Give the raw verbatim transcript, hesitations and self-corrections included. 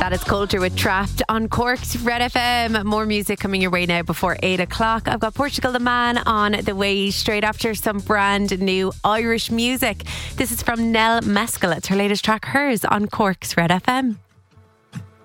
That is Culture with Trapped on Cork's Red F M. More music coming your way now before eight o'clock. I've got Portugal the Man on the way straight after some brand new Irish music. This is from Nell Mescal. It's her latest track, Hers, on Cork's Red F M.